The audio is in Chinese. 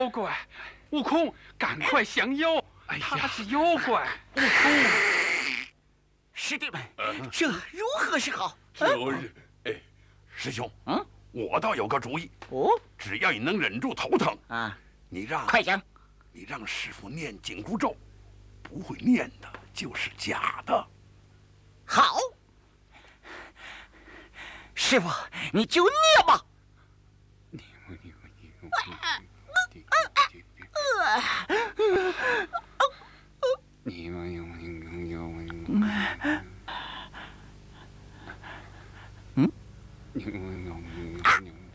妖怪，悟空，赶快降妖！他是妖怪，悟空。 师弟们，这如何是好？ 师兄，我倒有个主意。 哦， 只要你能忍住头疼啊， 快讲， 你让师傅念紧箍咒，不会念的就是假的。 好，师傅你就念吧。